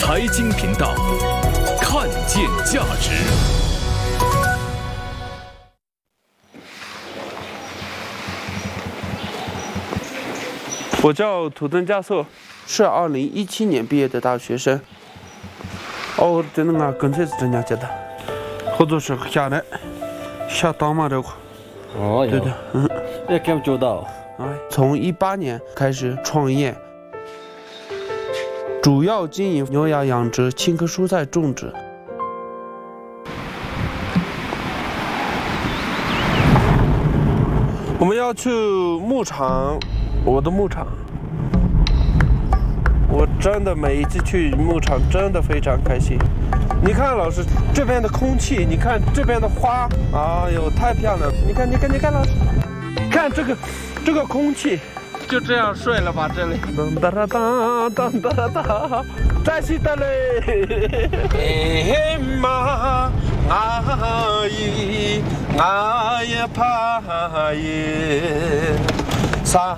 财经频道，看见价值。 我叫土登加索，是2017年毕业的大学生。真的跟这是真家接的，或者是下来下当嘛这个。对的， 也看不就到。 从18年开始创业，主要经营牛羊养殖、青稞蔬菜种植。我们要去牧场，我的牧场。我真的每一次去牧场真的非常开心。你看老师这边的空气，你看这边的花，哎呦太漂亮了！你看老师，看这个空气，就这样睡了吧这里。当当当当当当，扎西达嘞，哎妈，阿姨，阿耶帕耶，萨。